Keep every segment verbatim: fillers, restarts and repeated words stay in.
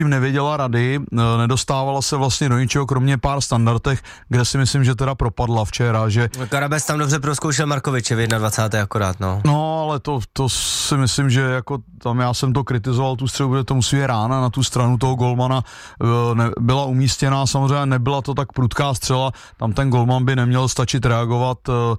nevěděla rady, nedostávala se vlastně do ničeho, kromě pár standardech, kde si myslím, že teda propadla včera, že... Karabes tam dobře prozkoušel Markoviče v dvacátém prvním akorát, no. No, ale to, to si myslím, že jako tam já jsem to kritizoval, tu střelu, protože to musí být rána na tu stranu toho golmana, ne, byla umístěná, samozřejmě nebyla to tak prudká střela, tam ten golman by neměl stačit reagovat,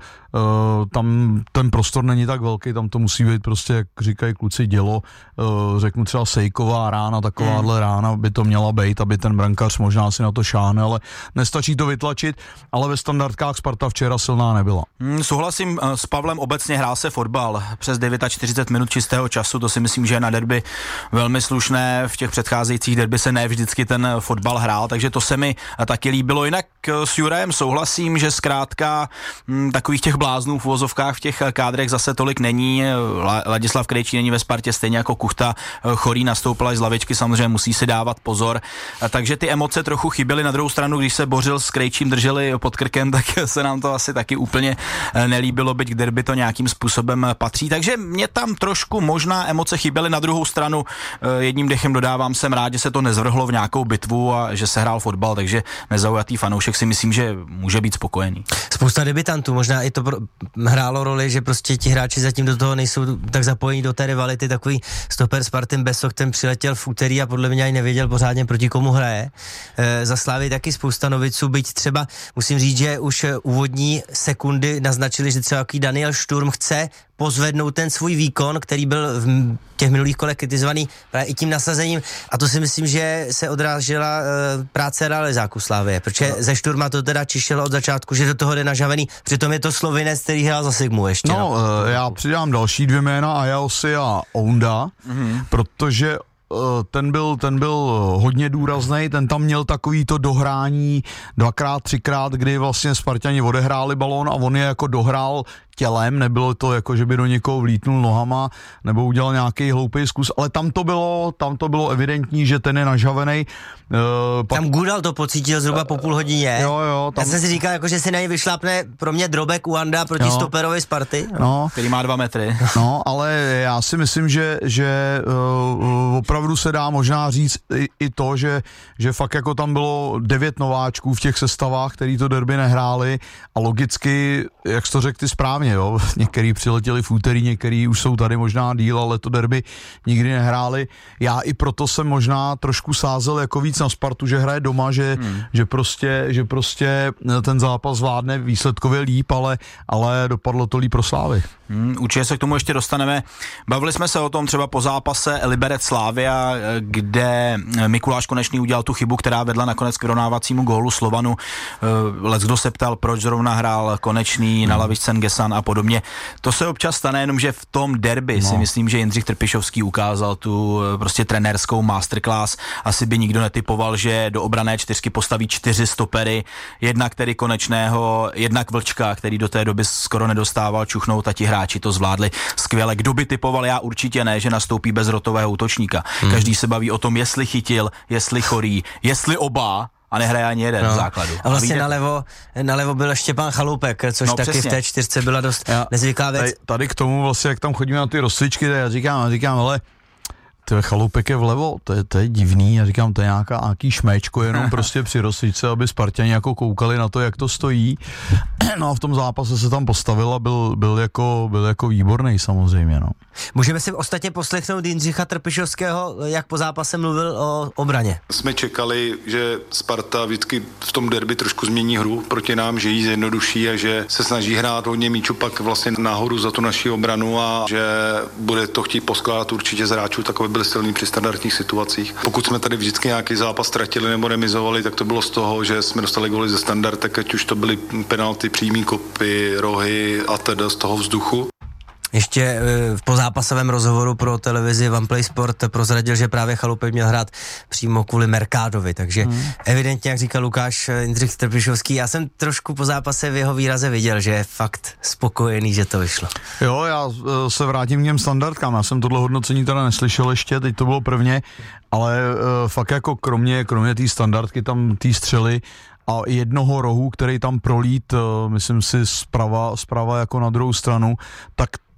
Uh, tam ten prostor není tak velký, tam to musí být prostě, jak říkají kluci, dělo, uh, řeknu třeba sejková rána, takováhle rána by to měla být, aby ten brankář možná si na to šáhne, ale nestačí to vytlačit, ale ve standardkách Sparta včera silná nebyla. Hmm, souhlasím uh, s Pavlem, obecně hrál se fotbal přes čtyřicet devět minut čistého času, to si myslím, že je na derby velmi slušné, v těch předcházejících derby se ne vždycky ten fotbal hrál, takže to se mi taky líbilo. Jinak uh, s Jurajem souhlasím, že zkrátka hm, takových těch bláznů v uvozovkách v těch kádrech zase tolik není. Ladislav Krejčí není ve Spartě, stejně jako Kuchta, Chorý nastoupila z lavičky, samozřejmě musí si dávat pozor. Takže ty emoce trochu chyběly. Na druhou stranu, když se Bořil s Krejčím drželi pod krkem, tak se nám to asi taky úplně nelíbilo, byť k derby to nějakým způsobem patří. Takže mě tam trošku možná emoce chyběly. Na druhou stranu jedním dechem dodávám, jsem rád, že se to nezvrhlo v nějakou bitvu a že se hrál fotbal, takže nezaujatý fanoušek si myslím, že může být spokojený. Spousta debitantů, možná i to hrálo roli, že prostě ti hráči zatím do toho nejsou tak zapojení do té rivality, takový stoper Spartan Besok, ten přiletěl v úterý a podle mě ani nevěděl pořádně, proti komu hraje. E, za Slávy taky spousta noviců, byť třeba musím říct, že už úvodní sekundy naznačili, že třeba jaký Daniel Šturm chce pozvednout ten svůj výkon, který byl v těch minulých kolech kritizovaný právě i tím nasazením, a to si myslím, že se odrážela e, práce realizáků Slávie, protože no. ze Šturma to teda čišelo od začátku, že do toho jde nažavený, přitom je to Slovinec, který hrál za Sigmu ještě. No, no. E, já přidám další dvě jména, Ajaosi a Ounda, mm-hmm. protože ten byl, ten byl hodně důrazný, ten tam měl takový to dohrání dvakrát, třikrát, kdy vlastně Spartani odehráli balón a on je jako dohrál tělem, nebylo to jako, že by do někoho vlítnul nohama nebo udělal nějaký hloupý zkus, ale tam to bylo, tam to bylo evidentní, že ten je nažavenej. Uh, pak... Tam Gudal to pocítil zhruba po půl hodině. Jo, jo, tam... Já jsem si říkal, jako, že si na něj vyšlápne pro mě Drobek Uanda proti jo. stoperovi Sparty. No. Který má dva metry. No, ale já si myslím, že, že uh, opravdu se dá možná říct i, i to, že, že fakt jako tam bylo devět nováčků v těch sestavách, který to derby nehráli a logicky, jak jsi to řekl ty správně, jo, některý přiletěli v úterý, některý už jsou tady možná díl, ale to derby nikdy nehráli. Já i proto jsem možná trošku sázel jako víc na Spartu, že hraje doma, že, hmm. že, prostě, že prostě ten zápas zvládne výsledkově líp, ale, ale dopadlo to líp pro Slávy. Hmm, určitě se k tomu ještě dostaneme. Bavili jsme se o tom třeba po zápase Liberec Slavia, kde Mikuláš Konečný udělal tu chybu, která vedla nakonec k vyrovnávacímu gólu Slovanu. Leckdo se ptal, proč zrovna hrál Konečný, na lavičce Ngesan a podobně. To se občas stane, jenom že v tom derby no. si myslím, že Jindřich Trpišovský ukázal tu prostě trenérskou masterclass. Asi by nikdo netypoval, že do obranné čtyřky postaví čtyři stopery, jednak tedy Konečného, jednak Vlčka, který do té doby skoro nedostával čuchnout, a ti hráči to zvládli skvěle. Kdo by typoval, já určitě ne, že nastoupí bez rotového útočníka. Hmm. Každý se baví o tom, jestli chytil, jestli Chorý, jestli oba, a nehraje ani jeden no. v základu. A vlastně nalevo, nalevo byl Štěpán Chaloupek, což no, taky přesně. v té čtyřce byla dost já, nezvyklá věc. Tady, tady k tomu vlastně, jak tam chodíme na ty rozcvičky, já říkám, já říkám, ale ty Chaloupek je vlevo, to je, to je divný, já říkám, to je nějaká, nějaký šméčko, jenom prostě při rozcvičce, aby Sparťani jako koukali na to, jak to stojí. No a v tom zápase se tam postavil a byl, byl, jako, byl jako výborný samozřejmě, no. Můžeme si ostatně poslechnout Jindřicha Trpišovského, jak po zápase mluvil o obraně. Jsme čekali, že Sparta vždycky v tom derby trošku změní hru proti nám, že jí zjednoduší a že se snaží hrát hodně míču pak vlastně nahoru za tu naši obranu a že bude to chtít poskládat určitě z hráčů, tak aby byli silní při standardních situacích. Pokud jsme tady vždycky nějaký zápas ztratili nebo remizovali, tak to bylo z toho, že jsme dostali góly ze standardek, ať už to byly penalty, přímý kopy, rohy a teda z toho vzduchu. Ještě v pozápasovém rozhovoru pro televizi OnePlay Sport prozradil, že právě Chaloupek měl hrát přímo kvůli Merkádovi, takže hmm. evidentně, jak říkal Lukáš, Jindřich Trpišovský, já jsem trošku po zápase v jeho výraze viděl, že je fakt spokojený, že to vyšlo. Jo, já se vrátím k těm standardkám, já jsem tohle hodnocení teda neslyšel ještě, teď to bylo prvně, ale fakt jako kromě, kromě té standardky tam té střely a jednoho rohu, který tam prolít, myslím si, zprava, zprava jako na druhou stranu, tak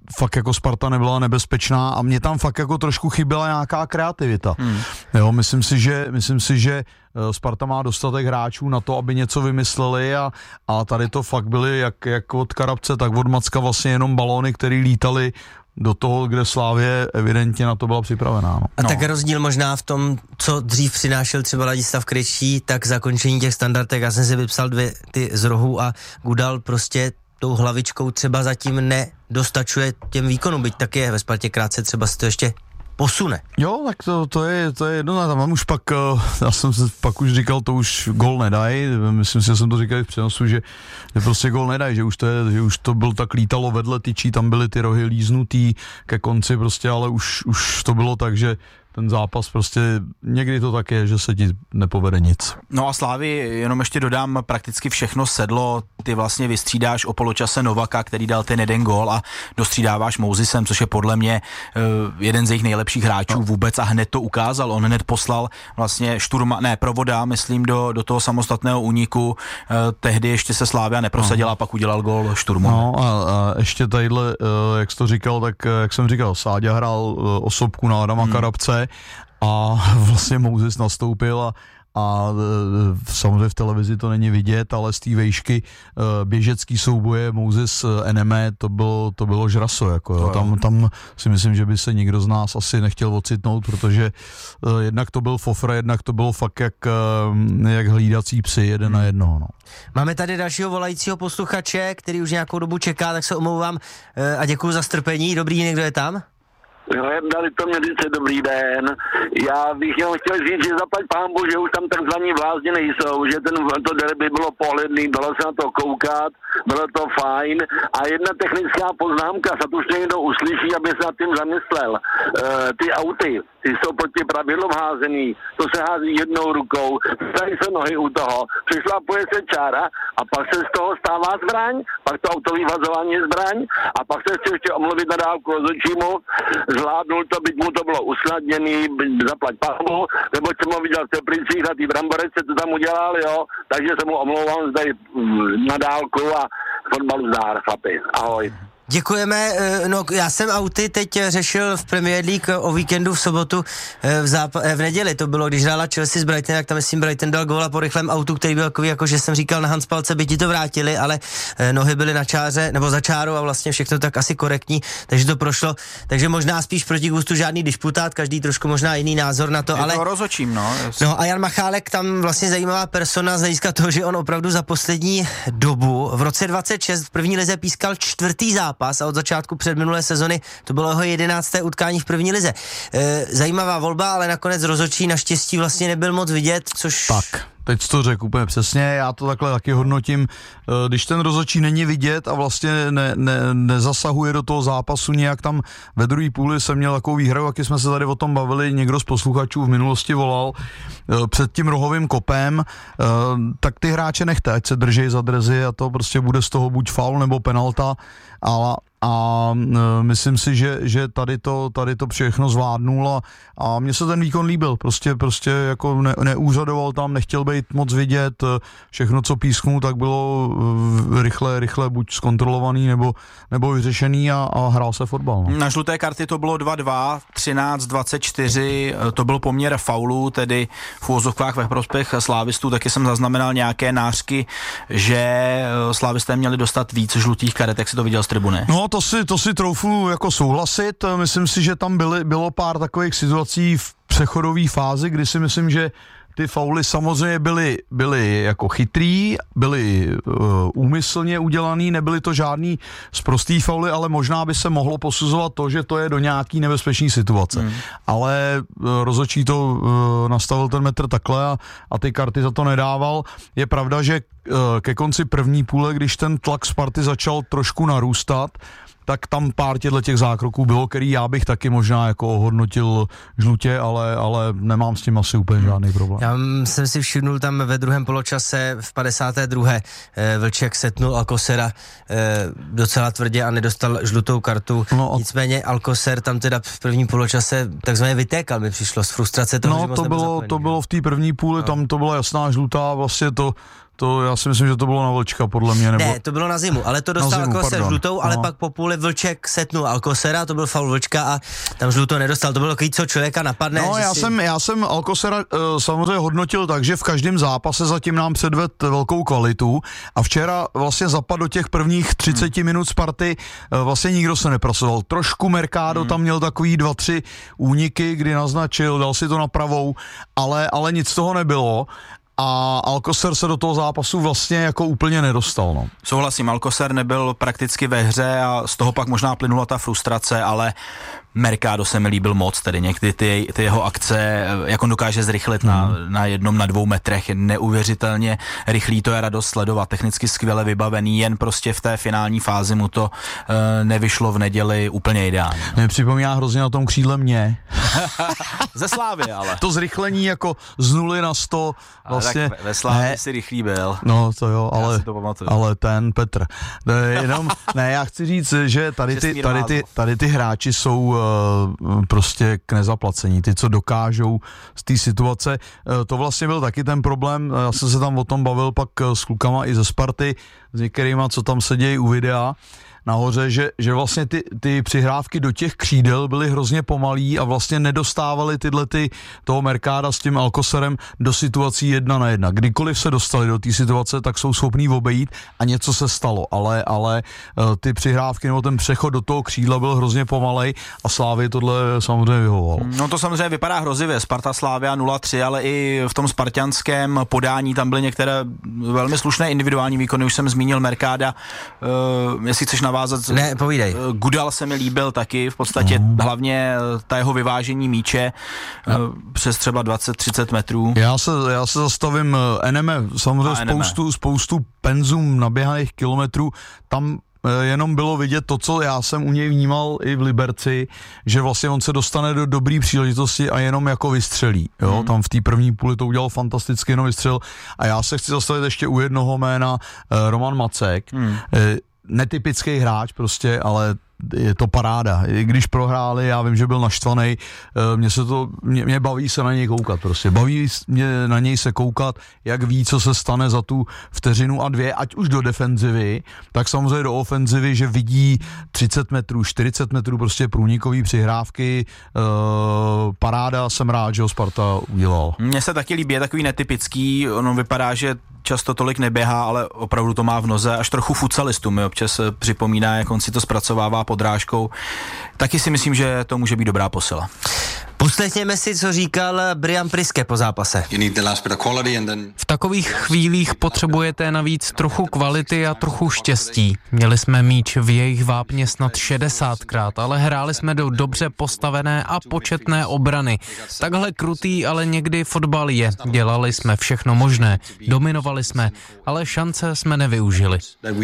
fakt jako Sparta nebyla nebezpečná a mě tam fakt jako trošku chyběla nějaká kreativita. Hmm. Jo, myslím si, že, myslím si, že Sparta má dostatek hráčů na to, aby něco vymysleli a, a tady to fakt byly jak, jak od Karabce, tak od Macka vlastně jenom balóny, které lítaly do toho, kde Slávě evidentně na to byla připravená. No. A no. tak rozdíl možná v tom, co dřív přinášel třeba Ladislav Krejčí, tak zakončení těch standardek, já jsem si vypsal dvě ty z rohu a Gudal prostě tou hlavičkou třeba zatím nedostačuje těm výkonům, byť tak je ve Spartě krátce, třeba si to ještě posune. Jo, tak to, to je, to je jedno, tam už pak, já jsem se pak už říkal, to už gol nedají, myslím si, že jsem to říkal i v přenosu, že, že prostě gol nedají, že už to je, že už to byl tak lítalo vedle tyčí, tam byly ty rohy líznutý ke konci prostě, ale už, už to bylo tak, že ten zápas prostě, někdy to tak je, že se ti nepovede nic. No a Slávy, jenom ještě dodám, prakticky všechno sedlo, ty vlastně vystřídáš o poločase Novaka, který dal ten jeden gól a dostřídáváš Mousesem, což je podle mě uh, jeden z jejich nejlepších hráčů no. vůbec a hned to ukázal, on hned poslal vlastně šturma, ne, Provoda, myslím, do, do toho samostatného úniku, uh, tehdy ještě se Slávia neprosadila no. a pak udělal gól Šturmom. No a, a ještě tadyhle, uh, jak jsi to říkal, tak jak jsem říkal, Sáďa hrál uh, osobku na Adama hmm. Karabce, a vlastně Moses nastoupil a, a samozřejmě v televizi to není vidět, ale z té vejšky běžecký souboje Moses Eneme, to bylo, to bylo žraso. Jako, jo. Tam, tam si myslím, že by se nikdo z nás asi nechtěl ocitnout, protože jednak to byl fofr, jednak to bylo fakt jak, jak hlídací psy jeden na jednoho. No. Máme tady dalšího volajícího posluchače, který už nějakou dobu čeká, tak se omlouvám a děkuji za strpení. Dobrý, někdo je tam? Jo, dali to mě říct, dobrý den. Já bych jenom chtěl říct, že zaplať pánbu, že už tam takzvaní blázni nejsou, že ten, to derby bylo pohledný, dalo se na to koukat, bylo to fajn. A jedna technická poznámka, snad už někdo uslyší, aby se nad tím zamyslel. E, ty auty, ty jsou proti pravidlům házený, to se hází jednou rukou, stají se nohy u toho, přišlapuje se čára a pak se z toho stává zbraň, pak to autový vazování je zbraň a pak se chci ještě omluvit na dálku rozhodčímu, zvládnul to, byť mu to bylo usnadněný, zaplať pánu, nebo jsem ho viděl v Teplicích na té Bramborece, co tam udělal, jo, takže se mu omlouvám zde na dálku a fotbalu zdár, chlapi. Ahoj. Děkujeme, no já jsem auty teď řešil v Premier League o víkendu v sobotu, v, zápa- v neděli to bylo, když hrála Chelsea s Brightonem, tak tam myslím Brighton dal góla po rychlém autu, který byl takový, jako že jsem říkal na handspalce, by ti to vrátili, ale nohy byly na čáře, nebo za čárou a vlastně všechno tak asi korektní, takže to prošlo, takže možná spíš proti gustu žádný disputát, každý trošku možná jiný názor na to, je ale... to rozhodčím, no. No a Jan Machálek, tam vlastně zajímavá persona z hlediska toho, že on opravdu za poslední dobu, v roce dvacet šest v první lize pískal čtvrtý zápas a od začátku předminulé sezony to bylo jeho jedenácté utkání v první lize. E, zajímavá volba, ale nakonec rozhodčí naštěstí vlastně nebyl moc vidět, což... Tak. Teď to řekl úplně přesně, já to takhle taky hodnotím, když ten rozhodčí není vidět a vlastně ne, ne, nezasahuje do toho zápasu nějak tam ve druhé půli jsem měl takovou výhradu, jak jsme se tady o tom bavili, někdo z posluchačů v minulosti volal před tím rohovým kopem, tak ty hráče nechte, ať se drží za drezy a to prostě bude z toho buď faul nebo penalta, ale a myslím si, že, že tady, to, tady to všechno zvládnul a, a mně se ten výkon líbil, prostě, prostě jako ne, neúřadoval tam, nechtěl být moc vidět, všechno, co písknul, tak bylo rychle, rychle buď zkontrolovaný nebo, nebo vyřešený a, a hrál se fotbal. No. Na žluté karty to bylo dva dva, třináct dvacet čtyři, to byl poměr faulů, tedy v úvozovkách ve prospěch slávistů, taky jsem zaznamenal nějaké nářky, že slávisté měli dostat víc žlutých karet, jak si to viděl z tribuny. No to si, to si troufnu jako souhlasit, myslím si, že tam byly, bylo pár takových situací v přechodové fázi, kdy si myslím, že ty fauly samozřejmě byly, byly jako chytrý, byly uh, úmyslně udělaný, nebyly to žádný sprostý fauly, ale možná by se mohlo posuzovat to, že to je do nějaký nebezpečný situace. Hmm. Ale uh, rozhodčí to uh, nastavil ten metr takhle a, a ty karty za to nedával. Je pravda, že uh, ke konci první půle, když ten tlak Sparty začal trošku narůstat, tak tam pár těchto těch zákroků bylo, který já bych taky možná jako ohodnotil žlutě, ale, ale nemám s tím asi úplně žádný problém. Já jsem si všimnul tam ve druhém poločase v padesáté druhé Eh, Vlček setnul Alcosera eh, docela tvrdě a nedostal žlutou kartu. No, Nicméně Alcocer tam teda v prvním poločase takzvaně vytékal, mi přišlo z frustrace toho, no, že moc to bylo, zapojený, to bylo v té první půli, no. Tam to byla jasná žlutá, vlastně to to já si myslím, že to bylo na Vlčka, podle mě. Nebo... Ne, to bylo na zimu, ale to dostal Alcocer žlutou, ale no. pak po půli Vlček setnul Alcocera, to byl faul Vlčka a tam žlutou nedostal. To bylo takový, co člověka napadne. No, já, si... jsem, já jsem Alcocera uh, samozřejmě hodnotil tak, že v každém zápase zatím nám předved velkou kvalitu a včera vlastně zapadl do těch prvních třicet hmm. minut Sparty, uh, vlastně nikdo se nepracoval. Trošku Mercado hmm. tam měl takový dva, tři úniky, kdy naznačil, dal si to na pravou, ale, ale nic z toho nebylo. A Alcocer se do toho zápasu vlastně jako úplně nedostal. No. Souhlasím, Alcocer nebyl prakticky ve hře a z toho pak možná plynula ta frustrace, ale Mercado se mi líbil moc, tedy někdy ty, ty jeho akce, jak on dokáže zrychlit hmm. na, na jednom, na dvou metrech, je neuvěřitelně rychlý, to je radost sledovat, technicky skvěle vybavený, jen prostě v té finální fázi mu to uh, nevyšlo v neděli úplně ideálně. No. Mě připomíná hrozně na tom křídle mě. Ze Slávy, ale. To zrychlení jako z nuly na sto. Vlastně, tak ve Slávě si rychlý byl. No to jo, ale, to ale ten Petr. Ne, jenom, ne, já chci říct, že tady ty, tady ty, tady ty hráči jsou uh, prostě k nezaplacení. Ty, co dokážou z té situace. Uh, to vlastně byl taky ten problém. Já jsem se tam o tom bavil pak s klukama i ze Sparty, s některýma, co tam se dějí u videa nahoře, že, že vlastně ty, ty přihrávky do těch křídel byly hrozně pomalý a vlastně nedostávali tyhle ty, toho Mercada s tím Alcocerem do situací jedna na jedna. Kdykoliv se dostali do té situace, tak jsou schopní obejít a něco se stalo, ale, ale ty přihrávky nebo ten přechod do toho křídla byl hrozně pomalej a Slávy tohle samozřejmě vyhovoval. No to samozřejmě vypadá hrozivě, Sparta Slavia nula tři, ale i v tom spartanském podání tam byly některé velmi slušné individuální výkony, už jsem zmínil Mercada, uh, jestli chceš navázat. Ne, povídej. Gudal se mi líbil taky, v podstatě mm. hlavně ta jeho vyvážení míče no. přes třeba dvacet třicet metrů. Já se, já se zastavím Eneme, samozřejmě spoustu, spoustu penzum naběhaných kilometrů, tam jenom bylo vidět to, co já jsem u něj vnímal i v Liberci, že vlastně on se dostane do dobrý příležitosti a jenom jako vystřelí. Jo? Mm. Tam v té první půli to udělal fantasticky, jenom vystřel. A já se chci zastavit ještě u jednoho jména, Roman Macek. Mm. Netypický hráč prostě, ale je to paráda. I když prohráli, já vím, že byl naštvaný, mě se to, mě, mě baví se na něj koukat prostě. Baví mě na něj se koukat, jak ví, co se stane za tu vteřinu a dvě, ať už do defenzivy, tak samozřejmě do ofenzivy, že vidí třicet metrů, čtyřicet metrů prostě průnikový přihrávky, uh, paráda, jsem rád, že ho Sparta udělal. Mně se taky líbí, je takový netypický, ono vypadá, že často tolik neběhá, ale opravdu to má v noze, až trochu futsalistu mi občas připomíná, jak on si to zpracovává pod drážkou. Taky si myslím, že to může být dobrá posila. Poslechněme si, co říkal Brian Priske po zápase. V takových chvílích potřebujete navíc trochu kvality a trochu štěstí. Měli jsme míč v jejich vápně snad šedesátkrát, ale hráli jsme do dobře postavené a početné obrany. Takhle krutý, ale někdy fotbal je. Dělali jsme všechno možné, dominovali jsme, ale šance jsme nevyužili.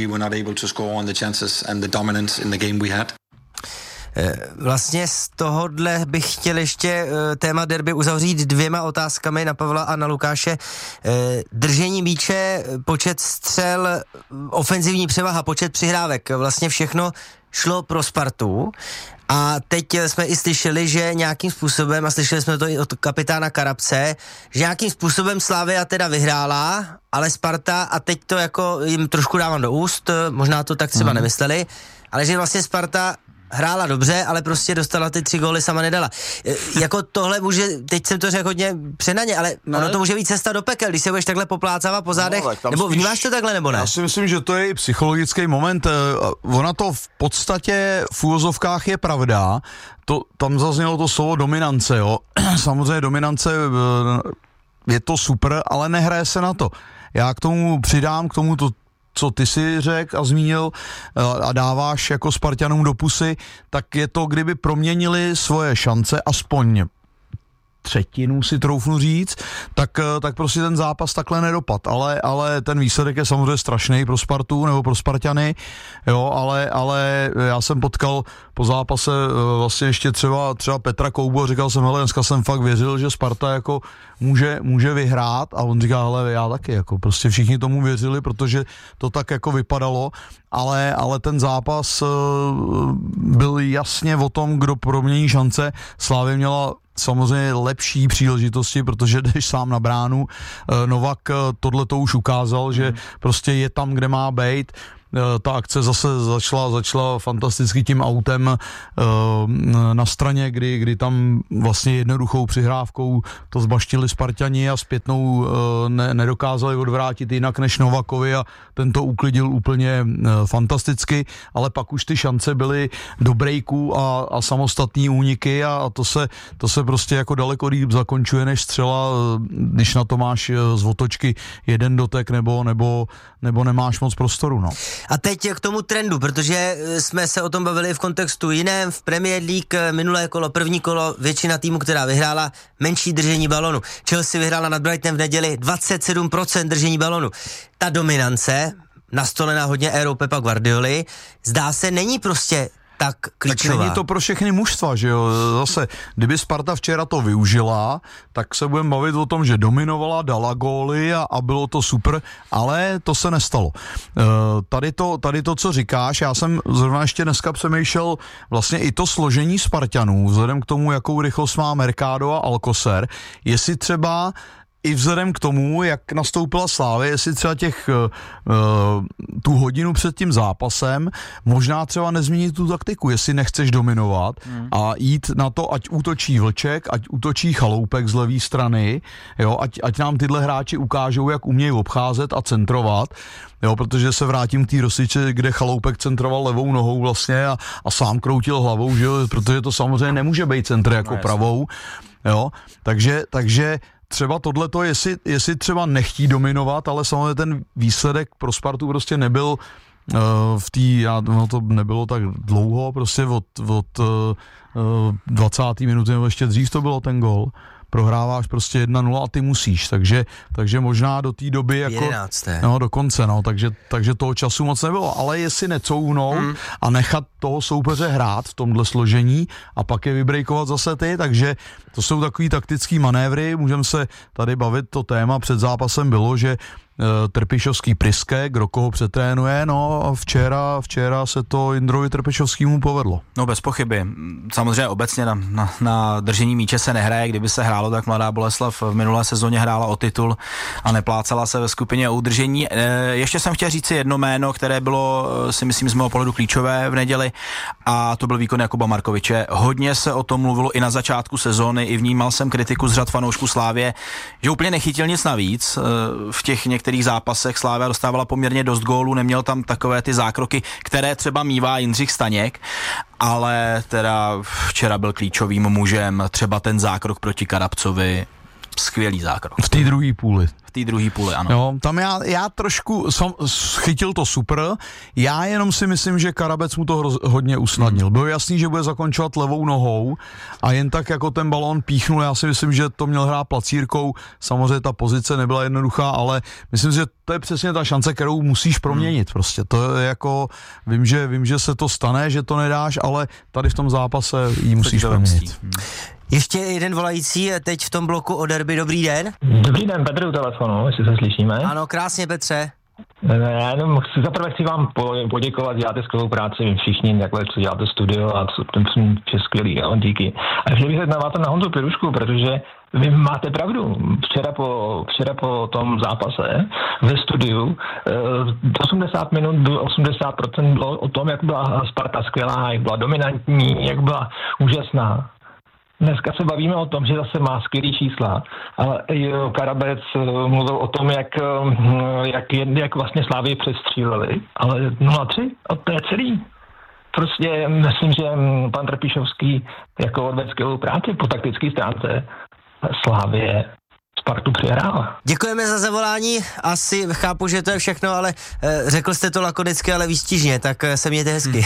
Vlastně z tohohle bych chtěl ještě téma derby uzavřít dvěma otázkami na Pavla a na Lukáše. Držení míče, počet střel, ofenzivní převaha, počet přihrávek, vlastně všechno šlo pro Spartu. A teď jsme i slyšeli, že nějakým způsobem, a slyšeli jsme to i od kapitána Karabce, že nějakým způsobem Slavia teda vyhrála, ale Sparta, a teď to jako jim trošku dávám do úst, možná to tak třeba mm. nemysleli, ale že vlastně Sparta hrála dobře, ale prostě dostala ty tři góly, sama nedala. E, jako tohle může, teď jsem to řekl hodně přenaně, ale ne. Ono to může být cesta do pekel, když se budeš takhle poplácávat po zádech, no, nebo spíš, vnímáš to takhle, nebo ne? Já si myslím, že to je i psychologický moment. Ona to v podstatě v úvozovkách je pravda. To, tam zaznělo to slovo dominance, jo. Samozřejmě dominance je to super, ale nehraje se na to. Já k tomu přidám, k tomu to co ty si řekl a zmínil a dáváš jako Spartanům do pusy, tak je to, kdyby proměnili svoje šance aspoň třetinu, si troufnu říct, tak, tak prostě ten zápas takhle nedopad, ale, ale ten výsledek je samozřejmě strašný pro Spartu nebo pro Spartany, jo, ale, ale já jsem potkal po zápase vlastně ještě třeba, třeba Petra Koubu a říkal jsem, hele, dneska jsem fakt věřil, že Sparta jako může, může vyhrát a on říká, hele, já taky, jako prostě všichni tomu věřili, protože to tak jako vypadalo, ale, ale ten zápas byl jasně o tom, kdo promění šance. Slávě měla samozřejmě lepší příležitosti, protože jdeš sám na bránu. Novak tohleto už ukázal, že prostě je tam, kde má bejt. Ta akce zase začala, začala fantasticky tím autem uh, na straně, kdy, kdy tam vlastně jednoduchou přihrávkou to zbaštili Spartani a zpětnou uh, ne, nedokázali odvrátit jinak než Novakovi a ten to uklidil úplně uh, fantasticky, ale pak už ty šance byly do breaku a, a samostatný úniky a, a to, se, to se prostě jako daleko líp zakončuje než střela, když na to máš uh, z otočky jeden dotek nebo, nebo, nebo nemáš moc prostoru, no. A teď k tomu trendu, protože jsme se o tom bavili v kontextu jiném, v Premier League minulé kolo, první kolo, většina týmu, která vyhrála, menší držení balonu. Chelsea vyhrála nad Brightonem v neděli dvacet sedm procent držení balonu. Ta dominance, nastolená hodně érou Pepa Guardioli, zdá se není prostě tak klíčová. Tak není to pro všechny mužstva, že jo, zase, kdyby Sparta včera to využila, tak se budeme bavit o tom, že dominovala, dala góly a, a bylo to super, ale to se nestalo. E, tady, to, tady to, co říkáš, já jsem zrovna ještě dneska přemýšlel vlastně i to složení Spartanů, vzhledem k tomu, jakou rychlost má Mercado a Alcocer, jestli třeba i vzhledem k tomu, jak nastoupila Slavia, jestli třeba těch uh, tu hodinu před tím zápasem možná třeba nezměnit tu taktiku, jestli nechceš dominovat hmm. a jít na to, ať útočí Vlček, ať útočí Chaloupek z levé strany, jo, ať, ať nám tyhle hráči ukážou, jak umějí obcházet a centrovat, jo, protože se vrátím k té Rosiči, kde Chaloupek centroval levou nohou vlastně a, a sám kroutil hlavou, že jo, protože to samozřejmě nemůže být centr jako no, pravou, jo, takže, takže třeba tohleto, jestli, jestli třeba nechtí dominovat, ale samozřejmě ten výsledek pro Spartu prostě nebyl uh, v té, no to nebylo tak dlouho, prostě od, od uh, dvacáté minuty nebo ještě dřív to bylo ten gól. Prohráváš prostě jedna nula a ty musíš, takže, takže možná do té doby jako jedenácté No, do konce, no, takže, takže toho času moc nebylo, ale jestli necouvnou hmm. a nechat toho soupeře hrát v tomhle složení a pak je vybrejkovat zase ty, takže to jsou takový taktický manévry, můžeme se tady bavit, to téma před zápasem bylo, že Trpišovský Priske, kdo koho přetrénuje, no a včera, včera se to Jindrovi Trpišovskému povedlo. No bez pochyby. Samozřejmě obecně na, na, na držení míče se nehraje, kdyby se hrálo, tak Mladá Boleslav v minulé sezóně hrála o titul a neplácala se ve skupině o udržení. E, ještě jsem chtěl říct si jedno jméno, které bylo, si myslím, z mého pohledu klíčové v neděli a to byl výkon Jakuba Markoviče. Hodně se o tom mluvilo i na začátku sezóny, i vnímal jsem kritiku z řad fanoušků Slávie, že úplně nechytil nic navíc v těch některých zápasech. Slavia dostávala poměrně dost gólů, neměl tam takové ty zákroky, které třeba mívá Jindřich Staněk, ale teda včera byl klíčovým mužem, třeba ten zákrok proti Karabcovi, skvělý zákrok. V té druhé půli. V té druhé půli, ano. Jo, tam já, já trošku jsem, chytil to super, já jenom si myslím, že Karabec mu to hroz, hodně usnadnil. Bylo jasný, že bude zakončovat levou nohou a jen tak jako ten balón píchnul, já si myslím, že to měl hrát placírkou, samozřejmě ta pozice nebyla jednoduchá, ale myslím, že to je přesně ta šance, kterou musíš proměnit hmm. prostě. To je jako, vím že, vím, že se to stane, že to nedáš, ale tady v tom zápase ji musíš proměnit. Hmm. Ještě jeden volající teď v tom bloku o derby. Dobrý den. Dobrý den, Petr u telefonu, jestli se slyšíme. Ano, krásně, Petře. Já jenom chci, zaprvé chci vám poděkovat, děláte skvělou práci, vy všichni, takhle, co děláte studio a co, ten je skvělý, jo, díky. A chtěl bych se navázat na Honzu Pirušku, protože vy máte pravdu. Včera po, včera po tom zápase ve studiu osmdesát minut, osmdesát procent bylo o tom, jak byla Sparta skvělá, jak byla dominantní, jak byla úžasná. Dneska se bavíme o tom, že zase má skvělý čísla, ale Karabec mluvil o tom, jak, jak, jak vlastně Slávii přestříleli, ale nula tři, a to je celý. Prostě myslím, že pan Trpišovský jako odvedl skvělou práci po taktické stránce Slávie Spartu přihrála. Děkujeme za zavolání, asi chápu, že to je všechno, ale e, řekl jste to lakonicky, ale výstižně, tak se mějte hezky.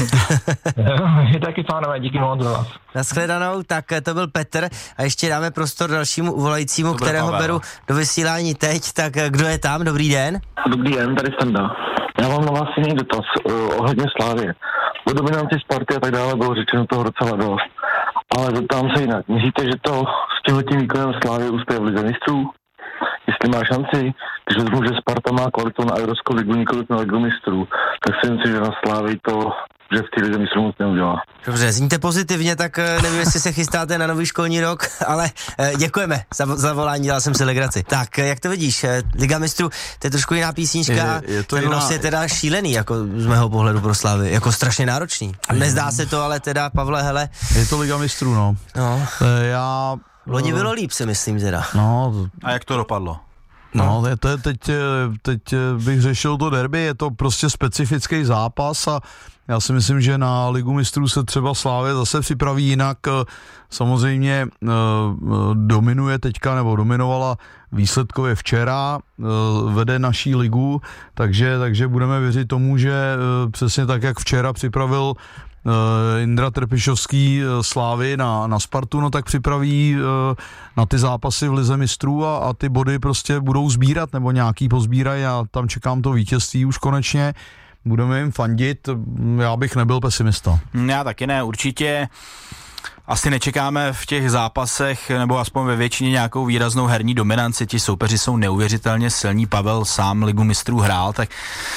Je taky, pánové, díky moc za vás. Nashledanou, tak to byl Petr a ještě dáme prostor dalšímu volajícímu, to kterého Pavel. Beru do vysílání teď, tak kdo je tam? Dobrý den. Dobrý den, tady Standa. Já mám na vás jiný dotaz uh, ohledně Slávie. O dominanci Sparty a tak dále bylo řečeno toho docela dost. Ale zeptám se jinak. Myslíte, že to s tímhletím výkonem Slávie uspěje v lize mistrů? Jestli má šanci, když vezmu, že Sparta má kvalitu na Evropskou ligu, nikoliv na ligu mistrů, tak si myslím, že na Slávii to že v té lize mistrů moc neudělá. Dobře, zníte pozitivně, tak nevím, jestli se chystáte na nový školní rok, ale děkujeme za, za volání, dělal jsem si legraci. Tak, jak to vidíš, Liga mistrů, to je trošku jiná písnička, je, je to ten jiná... los je teda šílený, jako z mého pohledu pro Slávy, jako strašně náročný. Nezdá se to, ale teda, Pavle, hele. Je to Liga mistrů, no. No. Já... Loni bylo líp, si myslím teda. No. A jak to dopadlo? No, to je teď, teď bych řešil to derby, je to prostě specifický zápas a já si myslím, že na Ligu mistrů se třeba Slávě zase připraví jinak. Samozřejmě dominuje teďka, nebo dominovala výsledkově včera, vede naší ligu, takže, takže budeme věřit tomu, že přesně tak, jak včera připravil Indra Trpišovský Slávy na, na Spartu, no tak připraví na ty zápasy v Lize mistrů a, a ty body prostě budou sbírat, nebo nějaký pozbírají a tam čekám to vítězství už konečně. Budeme jim fandit, já bych nebyl pesimista. Já taky ne, určitě asi nečekáme v těch zápasech, nebo aspoň ve většině nějakou výraznou herní dominanci, ti soupeři jsou neuvěřitelně silní, Pavel sám Ligu mistrů hrál, tak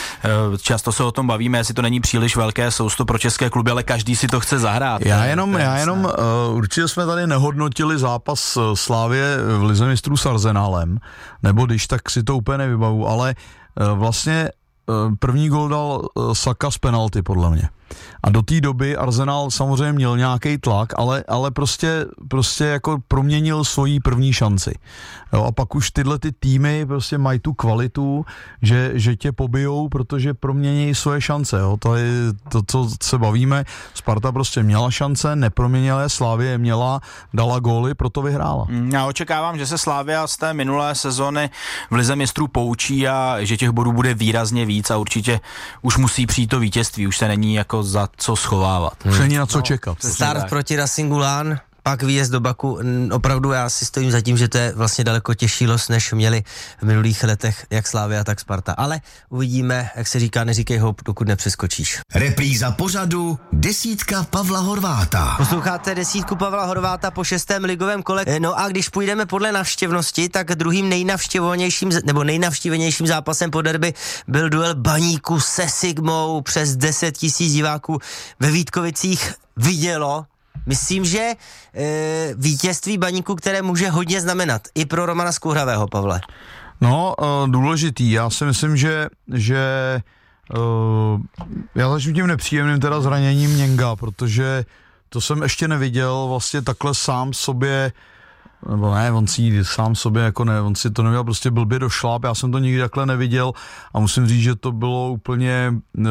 často se o tom bavíme, jestli to není příliš velké sousto pro české kluby, ale každý si to chce zahrát. Já jenom, já jenom uh, určitě jsme tady nehodnotili zápas Slávie v Lize mistrů s Arsenálem, nebo když, tak si to úplně nevybavu, ale uh, vlastně uh, první gól dal uh, Saka z penalty, podle mě. A do té doby Arsenal samozřejmě měl nějaký tlak, ale, ale prostě, prostě jako proměnil svoji první šanci. Jo, a pak už tyhle ty týmy prostě mají tu kvalitu, že, že tě pobijou, protože promění svoje šance. Jo. To je to, co se bavíme. Sparta prostě měla šance, neproměnila je, Slavia měla, dala góly, proto vyhrála. Já očekávám, že se Slavia z té minulé sezony v Lize mistrů poučí a že těch bodů bude výrazně víc a určitě už musí přijít to vítězství, už se není jako za co schovávat. Už není na co čekat. Start proti Racingu Lán, pak výjezd do Baku. Opravdu já si stojím za tím, že to je vlastně daleko těžší los, než měli v minulých letech jak Slavia, tak Sparta. Ale uvidíme, jak se říká, neříkej hop, dokud nepřeskočíš. Repríza pořadu Desítka Pavla Horváta. Posloucháte Desítku Pavla Horváta po šestém ligovém kole. No a když půjdeme podle navštěvnosti, tak druhým nejnavštěvovanějším, nebo nejnavštívenějším zápasem po derby byl duel Baníku se Sigmou. Přes deset tisíc diváků ve Vítkovicích vidělo. Myslím, že e, vítězství Baníku, které může hodně znamenat i pro Romana Skouhravého, Pavle. No, e, důležitý. Já si myslím, že, že e, já začnu tím nepříjemným teda zraněním Něnga, protože to jsem ještě neviděl vlastně takhle sám sobě, nebo ne, on si sám sobě jako ne, on si to neměl prostě blbě do šláp, já jsem to nikdy takhle neviděl a musím říct, že to bylo úplně e,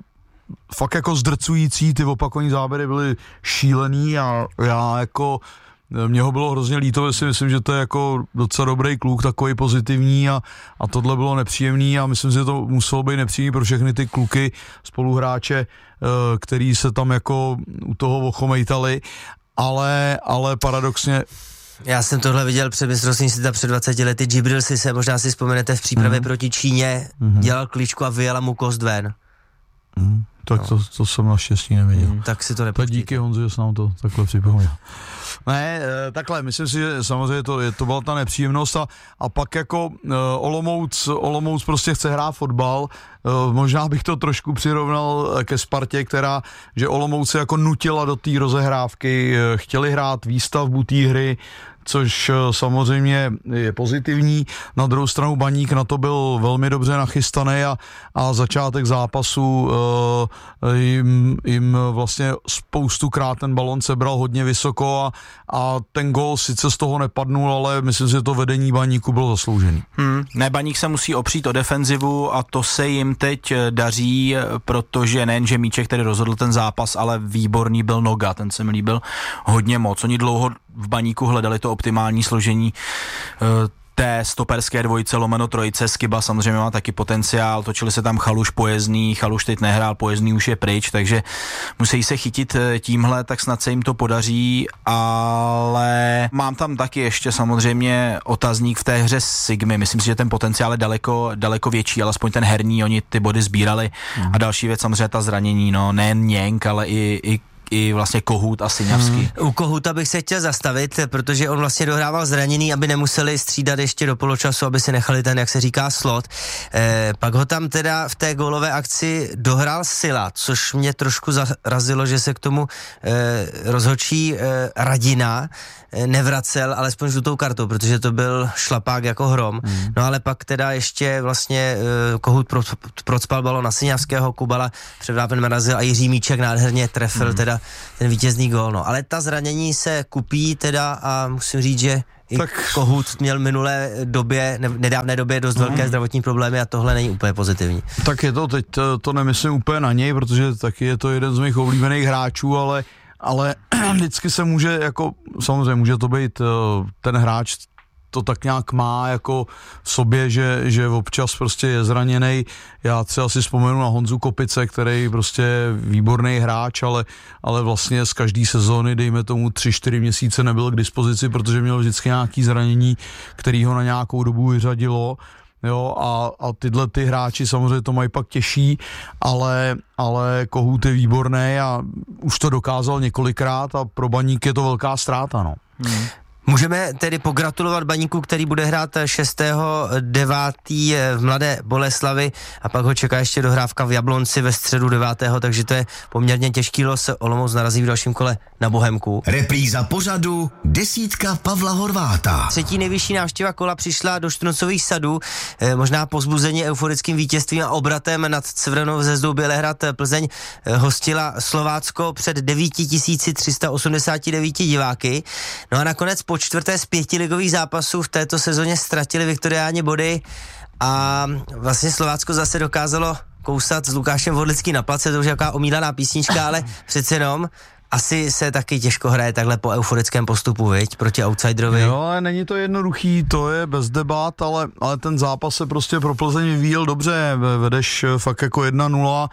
fakt jako zdrcující, ty opakované záběry byly šílený a já jako, mě ho bylo hrozně líto, si myslím, že to je jako docela dobrý kluk, takový pozitivní a, a tohle bylo nepříjemný a myslím si, že to muselo být nepříjemný pro všechny ty kluky, spoluhráče, který se tam jako u toho ochomejtali, ale, ale paradoxně. Já jsem tohle viděl před mistrovstvím světa před dvaceti lety, Džibril si se, možná si vzpomenete, v přípravě mm-hmm. proti Číně, mm-hmm. dělal klíčku a vyjela mu kost ven. Mm, tak no. to, to jsem naštěstí nevěděl. Mm, tak si to nepustíte. Díky Honzi, že jsi nám to takhle připomněl. Ne, takhle, myslím si, že samozřejmě to, je, to byla ta nepříjemnost a, a pak jako uh, Olomouc, Olomouc prostě chce hrát fotbal, uh, možná bych to trošku přirovnal ke Spartě, která, že Olomouc se jako nutila do té rozehrávky, uh, chtěli hrát výstavbu té hry, což samozřejmě je pozitivní. Na druhou stranu Baník na to byl velmi dobře nachystaný a, a začátek zápasu uh, jim, jim vlastně spoustukrát ten balon sebral hodně vysoko a, a ten gól sice z toho nepadnul, ale myslím si, že to vedení Baníku bylo zasloužený. Hmm, ne, Baník se musí opřít o defenzivu a to se jim teď daří, protože nejen, že Míček tedy rozhodl ten zápas, ale výborný byl Noga, ten se mi líbil hodně moc. Oni dlouho v Baníku hledali to optimální složení té stoperské dvojice lomeno trojice, Skiba samozřejmě má taky potenciál, točili se tam Chaluš, Pojezdný, Chaluš teď nehrál, Pojezdný už je pryč, takže musí se chytit tímhle, tak snad se jim to podaří, ale mám tam taky ještě samozřejmě otazník v té hře Sigmy, myslím si, že ten potenciál je daleko, daleko větší, alespoň ten herní, oni ty body sbírali mm. a další věc samozřejmě ta zranění, no nejen Něnk, ale i, i i vlastně Kohut a Syňavský. Hmm. U Kohuta bych se chtěl zastavit, protože on vlastně dohrával zraněný, aby nemuseli střídat ještě do poločasu, aby si nechali ten, jak se říká, slot. Eh, pak ho tam teda v té gólové akci dohrál Sila, což mě trošku zarazilo, že se k tomu eh, rozhodčí eh, Radina eh, nevracel, alespoň žlutou kartou, protože to byl šlapák jako hrom. Hmm. No ale pak teda ještě vlastně eh, Kohut pro, procpal balon na Syňavského, Kubala předvápen narazil a Jiří Míček nádherně trefil hmm. teda ten vítězný gól. No. Ale ta zranění se kupí teda a musím říct, že i tak Kohut měl minulé době, ne, nedávné době dost mm. velké zdravotní problémy a tohle není úplně pozitivní. Tak je to, teď to, to nemyslím úplně na něj, protože taky je to jeden z mých oblíbených hráčů, ale, ale vždycky se může, jako samozřejmě může to být ten hráč, to tak nějak má jako v sobě, že, že občas prostě je zraněnej. Já třeba si vzpomenu na Honzu Kopice, který prostě je výborný hráč, ale, ale vlastně z každé sezóny, dejme tomu tři čtyři měsíce nebyl k dispozici, protože měl vždycky nějaký zranění, který ho na nějakou dobu vyřadilo. Jo, a, a tyhle ty hráči samozřejmě to mají pak těžší, ale, ale Kohut je výborný a už to dokázal několikrát a pro Baník je to velká ztráta, no. Hmm. Můžeme tedy pogratulovat Baníku, který bude hrát šestého devátého v Mladé Boleslavi a pak ho čeká ještě dohrávka v Jablonci ve středu devátého takže to je poměrně těžký los. Olomouc narazí v dalším kole na Bohemku. Repríza pořadu Desítka Pavla Horváta. Třetí nejvyšší návštěva kola přišla do Štruncových sadů, eh, možná pozbuzení euforickým vítězstvím a obratem nad Crvenou hvězdou Bělehrad. Plzeň eh, hostila Slovácko před devět tisíc tři sta osmdesát devět diváky. No a nakonec po čtvrté z pěti ligových zápasů v této sezóně ztratili viktoriáni body a vlastně Slovácko zase dokázalo kousat s Lukášem Vodlickým na place, to už je jaká omílaná písnička, ale přece jenom asi se taky těžko hraje takhle po euforickém postupu, viď, proti outsiderovi. Jo, ale není to jednoduchý, to je bez debat, ale, ale ten zápas se prostě pro Plzeň vyvíjel dobře, vedeš fakt jako jedna nula,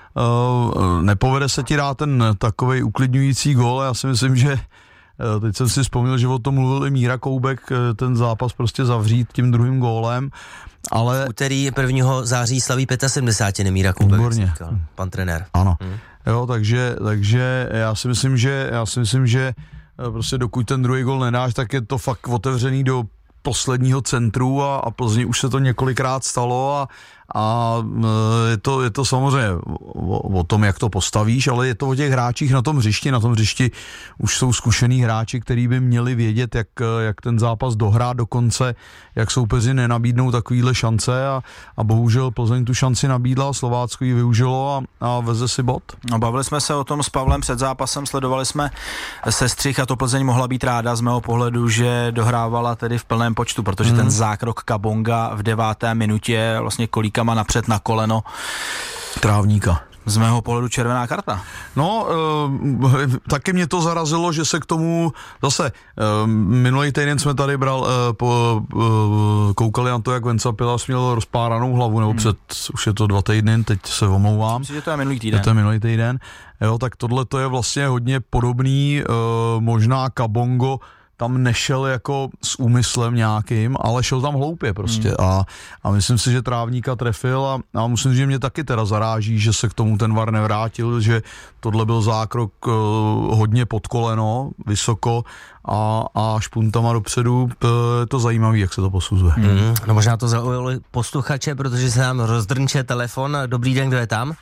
uh, nepovede se ti dát ten takovej uklidňující gól, já si myslím, že teď jsem si vzpomněl, že o tom mluvil i Míra Koubek, ten zápas prostě zavřít tím druhým gólem, ale... V úterý prvního září slaví sedmdesát pět Míra Koubek, výborně. Pan trenér. Ano, hmm. jo, takže, takže já si myslím, že já si myslím, že prostě dokud ten druhý gól nedáš, tak je to fakt otevřený do posledního centru a, a Plzni už se to několikrát stalo a, a je, to, je to samozřejmě o, o tom, jak to postavíš, ale je to o těch hráčích na tom hřišti. Na tom hřišti už jsou zkušený hráči, kteří by měli vědět, jak, jak ten zápas dohrát do konce, jak soupeři nenabídnou takovýhle šance a, a bohužel Plzeň tu šanci nabídla, Slovácko ji využilo a, a veze si bod. No, bavili jsme se o tom s Pavlem před zápasem, sledovali jsme sestřih a to Plzeň mohla být ráda z mého pohledu, že dohrávala tedy v plném počtu, protože hmm. ten zákrok Kabonga v deváté minutě vlastně kolíkama napřed na koleno Trávníka. Z mého pohledu červená karta. No, e, taky mě to zarazilo, že se k tomu zase, e, minulý týden jsme tady bral, e, po, e, koukali na to, jak Venca Pilas měl rozpáranou hlavu, nebo hmm. před, už je to dva týdny, teď se omlouvám. Myslím, že to je minulý týden. Je to minulý týden. Jo, tak tohle to je vlastně hodně podobný, e, možná Kabongo tam nešel jako s úmyslem nějakým, ale šel tam hloupě prostě hmm. a, a myslím si, že Trávníka trefil a, a musím, že mě taky teda zaráží, že se k tomu ten V A R nevrátil, že tohle byl zákrok uh, hodně pod koleno, vysoko a, a špuntama dopředu, je to zajímavý, jak se to posuzuje. Hmm. No možná to zaujalo posluchače, protože se nám rozdrnče telefon. Dobrý den, kdo je tam?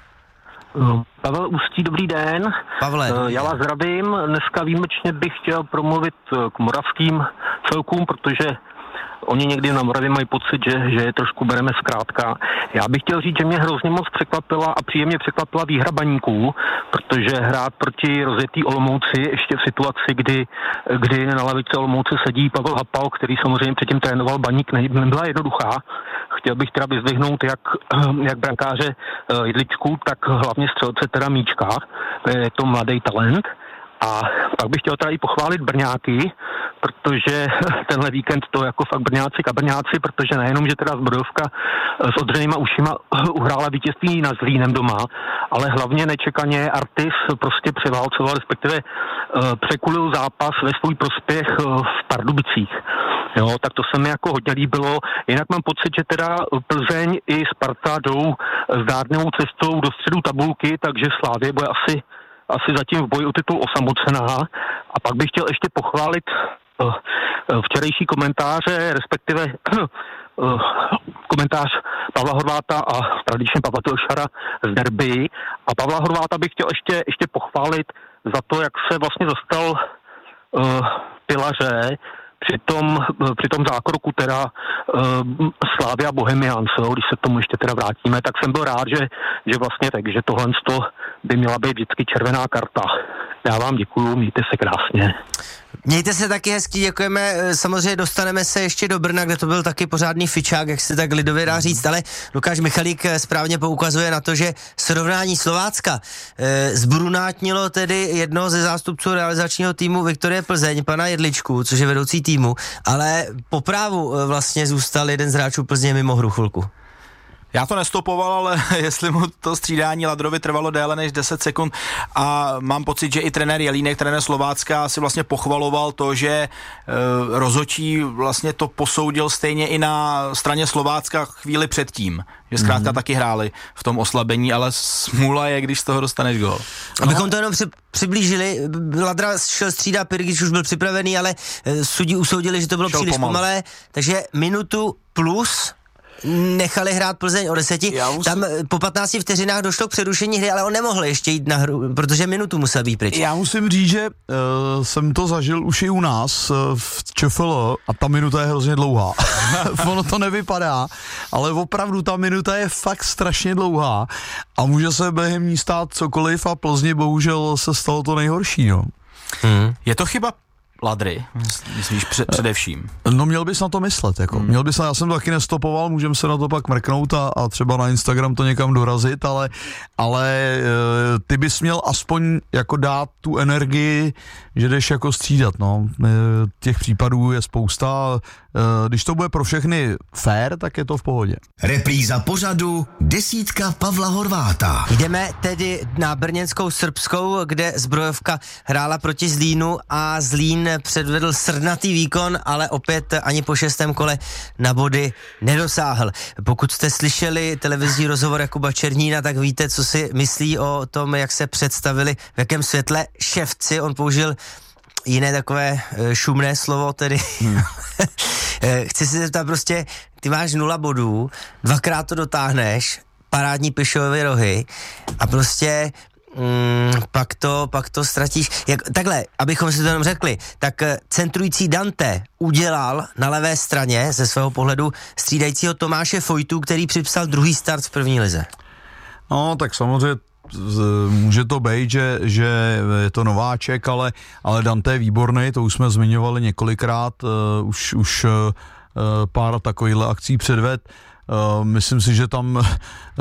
Pavel Ústí, dobrý den. Pavle. Já vás zdravím. Dneska výjimečně bych chtěl promluvit k moravským celkům, protože oni někdy na Moravě mají pocit, že, že je trošku bereme zkrátka. Já bych chtěl říct, že mě hrozně moc překvapila a příjemně překvapila výhra Baníků, protože hrát proti rozjetý Olomouci ještě v situaci, kdy, kdy na lavici Olomouce sedí Pavel Hapal, který samozřejmě předtím trénoval Baník, nebyla jednoduchá. Chtěl bych teda vyzdvihnout jak, jak brankáře Jedličku, tak hlavně střelce teda Míčka. Je to mladý talent. A pak bych chtěl teda i pochválit Brňáky, protože tenhle víkend to jako fakt Brňáci a Brňáci, protože nejenom, že teda Zbrojovka s odřenýma ušima uhrála vítězství nad Zlínem doma, ale hlavně nečekaně Artis prostě převálcoval, respektive uh, překulil zápas ve svůj prospěch uh, v Pardubicích. Jo, tak to se mi jako hodně líbilo. Jinak mám pocit, že teda Plzeň i Sparta jdou zdárnou cestou do středu tabulky, takže Slavie bude asi asi zatím v boji o titul osamocená. A pak bych chtěl ještě pochválit uh, včerejší komentáře, respektive uh, komentář Pavla Horváta a tradičně Pavla Tošara z derby. A Pavla Horváta bych chtěl ještě, ještě pochválit za to, jak se vlastně zastal uh, pilaře při tom, při tom zákroku teda uh, Slavia Bohemians, když se k tomu ještě teda vrátíme, tak jsem byl rád, že, že vlastně tak, že tohle by měla být vždycky červená karta. Já vám děkuju, mějte se krásně. Mějte se taky hezky, děkujeme, samozřejmě dostaneme se ještě do Brna, kde to byl taky pořádný fičák, jak se tak lidově dá říct, ale Lukáš Michalík správně poukazuje na to, že srovnání Slovácka e, zbrunátnilo tedy jednoho ze zástupců realizačního týmu Viktorie Plzeň, pana Jedličku, což je vedoucí týmu, ale po právu e, vlastně zůstal jeden z hráčů Plzně mimo hru chvilku. Já to nestopoval, ale jestli mu to střídání Ladrovi trvalo déle než deset sekund a mám pocit, že i trenér Jelínek, trenér Slovácka si vlastně pochvaloval to, že e, rozhodčí vlastně to posoudil stejně i na straně Slovácka chvíli předtím, že zkrátka mm-hmm. taky hráli v tom oslabení, ale smůla je, když z toho dostaneš gól. Abychom to jenom při, přiblížili, Ladra šel střídat, Pirgič už byl připravený, ale e, sudí usoudili, že to bylo šel příliš pomalu. pomalé, takže minutu plus nechali hrát Plzeň o deseti. Musím... Tam po patnácti vteřinách došlo k přerušení hry, ale on nemohl ještě jít na hru, protože minutu musel být pryč. Já musím říct, že uh, jsem to zažil už i u nás uh, v ČFL a ta minuta je hrozně dlouhá. Ono to nevypadá, ale opravdu ta minuta je fakt strašně dlouhá a může se během ní stát cokoliv a Plzni bohužel se stalo to nejhorší. No. Hmm. Je to chyba Ladry, myslíš před, především? No měl bys na to myslet, jako. Hmm. Měl bys na, já jsem to taky nestopoval, můžeme se na to pak mrknout a, a třeba na Instagram to někam dorazit, ale, ale e, ty bys měl aspoň jako dát tu energii, že jdeš jako střídat, no. E, těch případů je spousta, e, když to bude pro všechny fair, tak je to v pohodě. Repríza pořadu Desítka Pavla Horváta. Jdeme tedy na brněnskou Srbskou, kde Zbrojovka hrála proti Zlínu a Zlín předvedl srdnatý výkon, ale opět ani po šestém kole na body nedosáhl. Pokud jste slyšeli televizní rozhovor Jakuba Černína, tak víte, co si myslí o tom, jak se představili, v jakém světle ševci. On použil jiné takové šumné slovo, tedy hmm. Chci se zeptat prostě, ty máš nula bodů, dvakrát to dotáhneš, parádní Pišovy rohy a prostě Mm, pak to, pak to ztratíš. Jak, takhle, abychom si to jenom řekli, tak centrující Dante udělal na levé straně ze svého pohledu střídajícího Tomáše Fojtu, který připsal druhý start v první lize. No, tak samozřejmě může to být, že, že je to nováček, ale, ale Dante je výborný, to už jsme zmiňovali několikrát, uh, už, už uh, pár takovýchhle akcí předved. Uh, myslím si, že tam uh,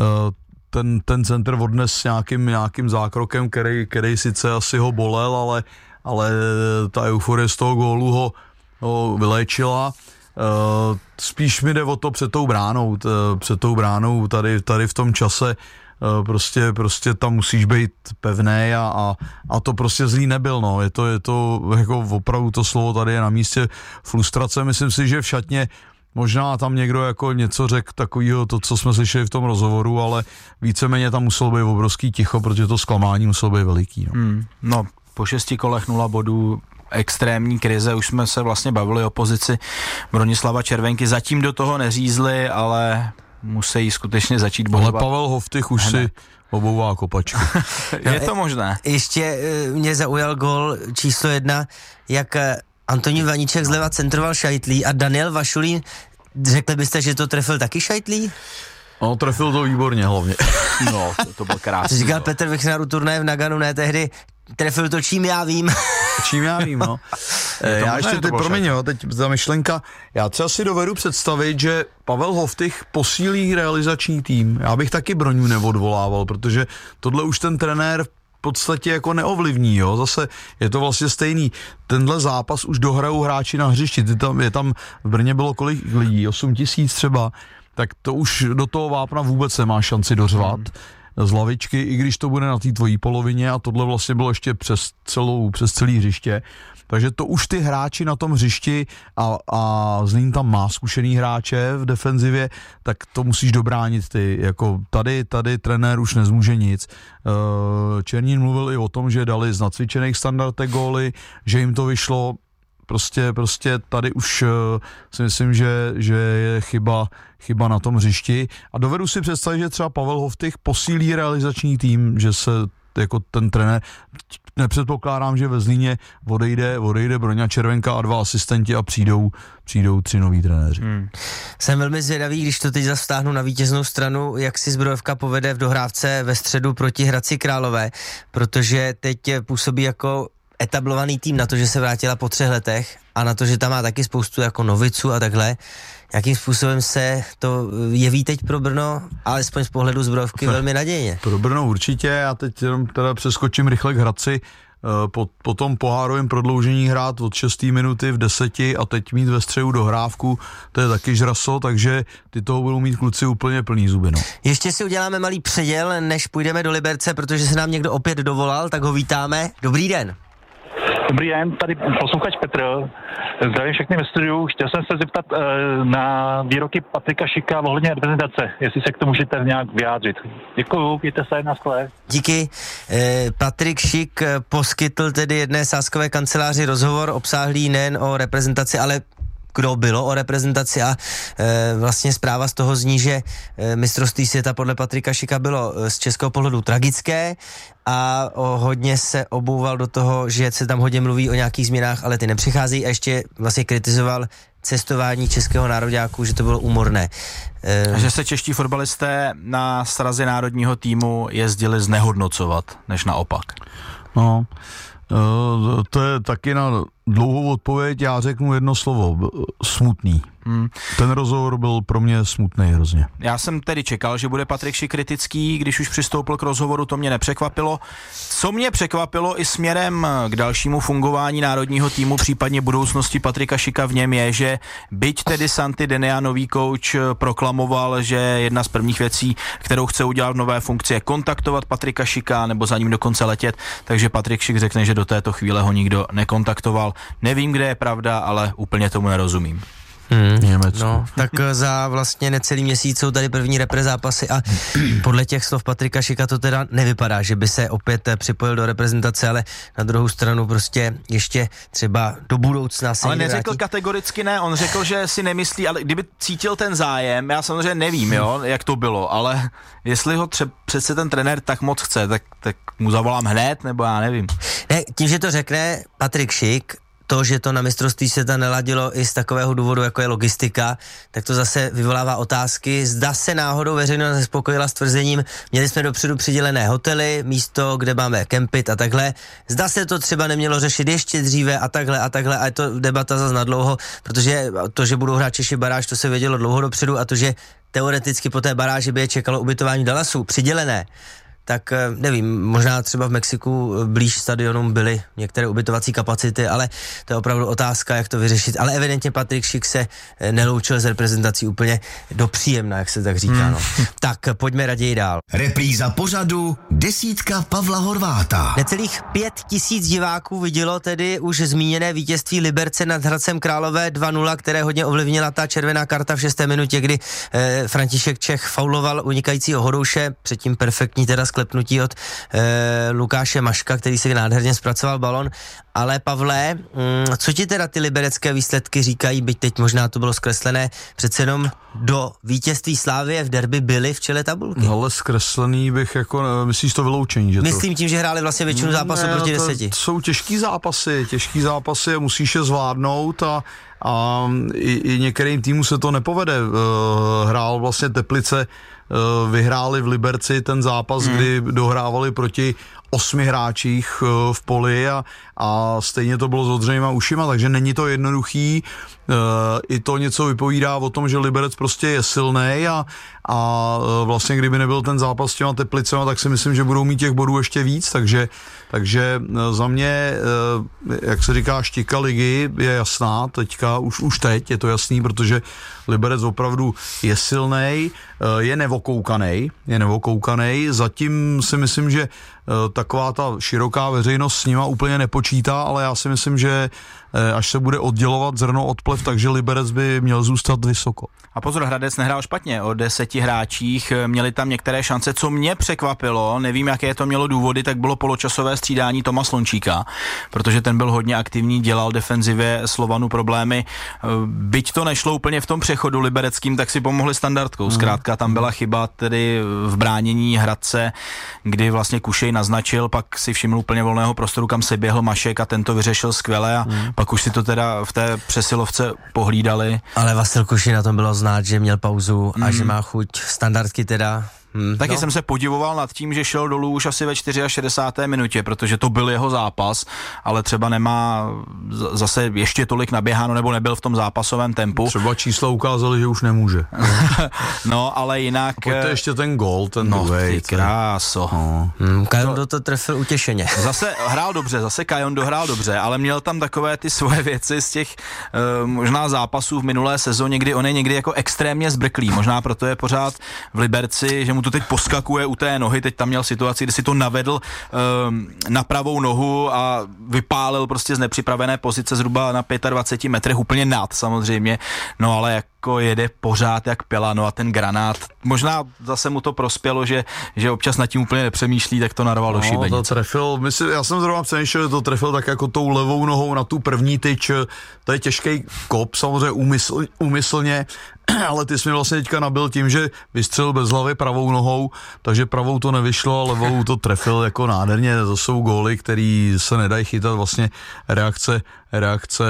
ten, ten centr odnes nějakým, nějakým zákrokem, který, který sice asi ho bolel, ale, ale ta euforie z toho gólu ho, ho vyléčila. Uh, spíš mi jde o to před tou bránou, t, před tou bránou tady, tady v tom čase uh, prostě, prostě tam musíš být pevnej a, a, a to prostě Zlý nebyl, no. Je to, je to jako opravdu to slovo tady je na místě frustrace. Myslím si, že v šatně možná tam někdo jako něco řekl takového, to, co jsme slyšeli v tom rozhovoru, ale víceméně tam muselo být obrovský ticho, protože to zklamání muselo být veliký. No, hmm, no po šesti kolech nula bodů, extrémní krize, už jsme se vlastně bavili o pozici Bronislava Červenky, zatím do toho neřízli, ale musí skutečně začít bojovat. Ale Pavel Hoftych už Hned. si obouvá kopačku. Je to možné. Ještě mě zaujal gól číslo jedna, jak Antonín Vaníček zleva centroval Šajtlí a Daniel Vašulín, řekli byste, že to trefil taky Šajtlí? No, trefil to výborně hlavně. No, to, to byl krásný. Říkal to. Petr Vichnar u turnaje v Naganu, ne tehdy, trefil to čím já vím. Čím já vím, no. e, já ještě teď, promiň, jo, teď ta myšlenka, já třeba si dovedu představit, že Pavel Hoftych posílí realizační tým. Já bych taky Broňu neodvolával, protože tohle už ten trenér v podstatě jako neovlivní, jo, zase je to vlastně stejný. Tenhle zápas už dohrajou hráči na hřišti, Ty tam, je tam, v Brně bylo kolik lidí, osm tisíc třeba, tak to už do toho vápna vůbec nemá šanci dořvat. Hmm. z lavičky, i když to bude na té tvojí polovině a tohle vlastně bylo ještě přes celou, přes celý hřiště. Takže to už ty hráči na tom hřišti a, a Zlín tam má zkušený hráče v defenzivě, tak to musíš dobránit ty. Jako tady, tady trenér už nezmůže nic. Černín mluvil i o tom, že dali z nacvičených standardek góly, že jim to vyšlo. Prostě, prostě tady už si myslím, že, že je chyba, chyba na tom hřišti. A dovedu si představit, že třeba Pavel Hoftych posílí realizační tým, že se jako ten trenér, nepředpokládám, že ve Zlíně odejde, odejde Broňa Červenka a dva asistenti a přijdou, přijdou tři noví trenéři. Hmm. Jsem velmi zvědavý, když to teď zastáhnu na vítěznou stranu, jak si Zbrojovka povede v dohrávce ve středu proti Hradci Králové, protože teď působí jako etablovaný tým na to, že se vrátila po třech letech a na to, že tam má taky spoustu jako noviců a takhle. Jakým způsobem se to jeví teď pro Brno, alespoň z pohledu Zbrojovky velmi nadějně? Pro Brno určitě, já teď jenom teda přeskočím rychle k Hradci, po, po tom pohárovém prodloužení hrát od šesté minuty v deseti a teď mít ve středu dohrávku, to je taky žraso, takže ty toho budou mít kluci úplně plný zuby. No. Ještě si uděláme malý předěl, než půjdeme do Liberce, protože se nám někdo opět dovolal, tak ho vítáme. Dobrý den. Dobrý den, tady posluchač Petr. Zdravím všechny ve studiu. Chtěl jsem se zeptat e, na výroky Patrika Šika ohledně reprezentace, jestli se k tomu můžete nějak vyjádřit. Děkuju, mějte se na skle. Díky. E, Patrik Šik poskytl tedy jedné sázkové kanceláři rozhovor obsáhlý nejen o reprezentaci, ale kdo bylo o reprezentaci a e, vlastně zpráva z toho zní, že e, mistrovství světa podle Patrika Šika bylo e, z českého pohledu tragické a o, hodně se obouval do toho, že se tam hodně mluví o nějakých změnách, ale ty nepřicházejí a ještě vlastně kritizoval cestování českého nároďáku, že to bylo úmorné. E... A že se čeští fotbalisté na srazy národního týmu jezdili znehodnocovat, než naopak. No, e, to je taky na dlouhou odpověď, já řeknu jedno slovo, smutný. Hmm. Ten rozhovor byl pro mě smutný hrozně. Já jsem tedy čekal, že bude Patrik Šik kritický, když už přistoupil k rozhovoru, to mě nepřekvapilo. Co mě překvapilo i směrem k dalšímu fungování národního týmu, případně budoucnosti Patrika Šika v něm je, že byť tedy Santi Denia, nový kouč, proklamoval, že jedna z prvních věcí, kterou chce udělat v nové funkci, je kontaktovat Patrika Šika nebo za ním dokonce letět, takže Patrik Šik řekne, že do této chvíle ho nikdo nekontaktoval. Nevím, kde je pravda, ale úplně tomu nerozumím. Hmm, no, tak za vlastně necelý měsíc jsou tady první repre zápasy a podle těch slov Patrika Šika to teda nevypadá, že by se opět připojil do reprezentace, ale na druhou stranu prostě ještě třeba do budoucna se ale neřekl vrátí. Kategoricky ne, on řekl, že si nemyslí, ale kdyby cítil ten zájem, já samozřejmě nevím, jo, jak to bylo, ale jestli ho tře- přece ten trenér tak moc chce, tak, tak mu zavolám hned, nebo já nevím. Ne, tím, že to řekne Patrik Šik, to, že to na mistrovství světa neladilo i z takového důvodu, jako je logistika, tak to zase vyvolává otázky. Zda se náhodou veřejnost nespokojila s tvrzením, měli jsme dopředu přidělené hotely, místo, kde máme kempit a takhle. Zda se to třeba nemělo řešit ještě dříve a takhle a takhle a je to debata zase nadlouho, protože to, že budou hrát Češi baráž, to se vědělo dlouho dopředu a to, že teoreticky po té baráži by je čekalo ubytování v Dallasu přidělené, tak nevím, možná třeba v Mexiku blíž stadionům byly některé ubytovací kapacity, ale to je opravdu otázka, jak to vyřešit. Ale evidentně Patrik Šik se neloučil s reprezentací úplně do příjemna, jak se tak říká. Hmm. No. Tak pojďme raději dál. Repríza pořadu Desítka Pavla Horváta. Necelých pět tisíc diváků vidělo tedy už zmíněné vítězství Liberce nad Hradcem Králové dva nula, které hodně ovlivnila ta červená karta v šesté minutě, kdy eh, František Čech fauloval unikajícího Horouše, předtím perfektní teda sklepnutí od e, Lukáše Maška, který si nádherně zpracoval balon. Ale Pavle, mm, co ti teda ty liberecké výsledky říkají, byť teď možná to bylo zkreslené, přece jenom do vítězství Slávie v derby byly v čele tabulky? No ale zkreslený bych jako, myslíš to vyloučení, že Myslím to... tím, že hráli vlastně většinu zápasů ne, proti to, deseti. To jsou těžký zápasy, těžký zápasy, musíš je zvládnout a a i, i některým týmu se to nepovede. Hrál vlastně Teplice, vyhráli v Liberci ten zápas, hmm. kdy dohrávali proti osmi hráčích v poli a, a stejně to bylo s odřenýma ušima, takže není to jednoduchý. I to něco vypovídá o tom, že Liberec prostě je silnej a, a vlastně kdyby nebyl ten zápas s těma Teplicema, tak si myslím, že budou mít těch bodů ještě víc, takže, takže za mě, jak se říká, štika ligy je jasná teďka, už, už teď je to jasný, protože Liberec opravdu je silnej, je nevokoukanej, je nevokoukanej, zatím si myslím, že taková ta široká veřejnost s nima úplně nepočítá, ale já si myslím, že až se bude oddělovat zrno od plev, takže Liberec by měl zůstat vysoko. A pozor, Hradec nehrál špatně, o deseti hráčích měli tam některé šance, co mě překvapilo, nevím, jaké to mělo důvody, tak bylo poločasové střídání Toma Slončíka, protože ten byl hodně aktivní, dělal defenzivě Slovanu problémy, byť to nešlo úplně v tom přechodu libereckým, tak si pomohli standardkou, zkrátka tam byla chyba tedy v bránění Hradce, kdy vlastně Kušej naznačil, pak si všiml úplně volného prostoru, kam se běhl Mašek a ten to vyřešil skvěle a hmm. pak už si to teda v té přesilovce pohlídali. Ale Vasil Kušej na tom bylo znát, že měl pauzu a hmm. že má chuť standardky teda. Hmm, Taky no. jsem se podivoval nad tím, že šel dolů už asi ve šedesáté čtvrté minutě, protože to byl jeho zápas, ale třeba nemá zase ještě tolik naběháno, nebo nebyl v tom zápasovém tempu. Třeba čísla ukázaly, že už nemůže. No, ale jinak... A pojďte ještě ten gól, ten no, druhej. Ty kráso. No. Hmm, Kajondo to trefil utěšeně. Zase hrál dobře, zase Kajondo hrál dobře, ale měl tam takové ty svoje věci z těch uh, možná zápasů v minulé sezóně, kdy on je někdy jako extrémně zbrklý, možná proto je pořád v Liberci, že mu to teď poskakuje u té nohy, teď tam měl situaci, kdy si to navedl um, na pravou nohu a vypálil prostě z nepřipravené pozice zhruba na dvacet pět metrech, úplně nad samozřejmě, no ale jako jede pořád jak pila, no a ten granát, možná zase mu to prospělo, že, že občas nad tím úplně nepřemýšlí, tak to narval do šibenice. No, to trefil, myslím, já jsem zrovna přemýšlel, že to trefil tak jako tou levou nohou na tu první tyč, to je těžký kop, samozřejmě úmysl, úmyslně, ale ty jsi mi vlastně teďka nabil tím, že vystřelil bez hlavy pravou nohou, takže pravou to nevyšlo a levou to trefil jako nádherně. To jsou góly, který se nedají chytat, vlastně reakce, reakce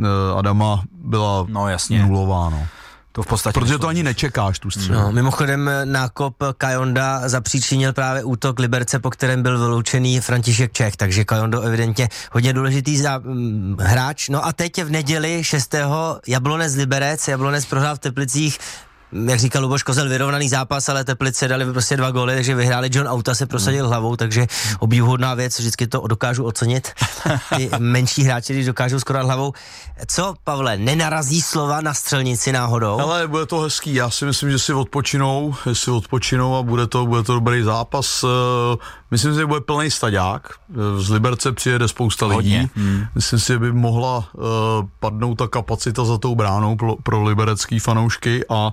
Adama byla no, jasně. nulová. No. To v podstatě protože to ani nečekáš, tu střelu. No, mimochodem nákop Kajonda zapříčinil právě útok Liberce, po kterém byl vyloučený František Čech, takže Kajondo evidentně hodně důležitý za, hm, hráč. No a teď v neděli šestého Jablonec Liberec, Jablonec prohrál v Teplicích, jak říkal Luboš Kozel, vyrovnaný zápas, ale Teplice dali prostě dva góly, takže vyhráli. John Auta se prosadil hmm. hlavou, takže obdivuhodná věc, vždycky to dokážu ocenit. Ty menší hráči, když dokážou skorovat hlavou. Co, Pavle, nenarazí Slova na střelnici náhodou? Ale bude to hezký, já si myslím, že si odpočinou, že si odpočinou a bude to, bude to dobrý zápas. Myslím si, že bude plný staďák, z Liberce přijede spousta lidí. Hmm. Myslím si, že by mohla uh, padnout ta kapacita za tou bránou pro, pro liberecký fanoušky a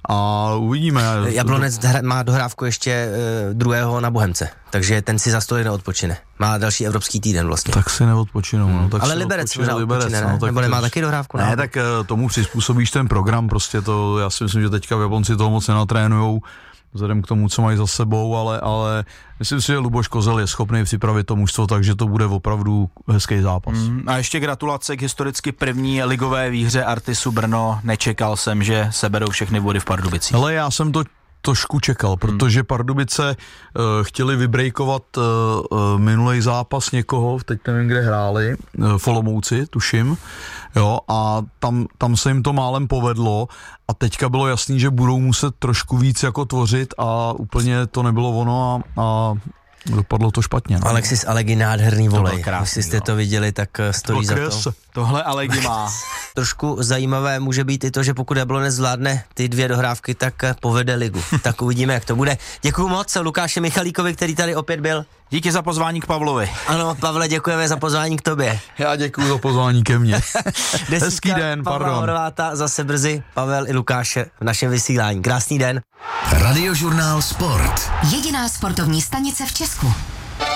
a uvidíme. Jablonec má dohrávku ještě uh, druhého na Bohemce, takže ten si za stolik neodpočine. Má další evropský týden vlastně. Tak si neodpočinou. Hmm. No, tak ale Liberec možná odpočine, ne? No, tak nebo nemá taky dohrávku? Ne, ne, tak uh, tomu přizpůsobíš ten program, prostě to, já si myslím, že teďka v Jablonci toho moc nenatrénujou, vzhledem k tomu, co mají za sebou, ale, ale myslím si, že Luboš Kozel je schopný připravit to mužstvo, takže to bude opravdu hezký zápas. Mm, a ještě gratulace k historicky první ligové výhře Artisu Brno. Nečekal jsem, že seberou všechny body v Pardubicích. Ale já jsem to trošku čekal, protože Pardubice uh, chtěli vybrejkovat uh, uh, minulej zápas někoho, teď nevím, kde hráli, uh, v Olomouci, tuším, jo, a tam, tam se jim to málem povedlo a teďka bylo jasný, že budou muset trošku víc jako tvořit a úplně to nebylo ono a, a dopadlo to špatně. No. Alexis Alegi, nádherný volej. Jestli jste to viděli, tak stojí za to. Tohle Alegi má. Trošku zajímavé může být i to, že pokud Jablonec zvládne ty dvě dohrávky, tak povede ligu. Tak uvidíme, jak to bude. Děkuju moc Lukáši Michalíkovi, který tady opět byl. Díky za pozvání k Pavlovi. Ano, Pavle, děkujeme za pozvání k tobě. Já děkuju za pozvání ke mně. Hezký den, Pavla pardon. Horváta, zase brzy Pavel i Lukáše v našem vysílání. Krásný den. Radiožurnál Sport. Jediná sportovní stanice v Česku.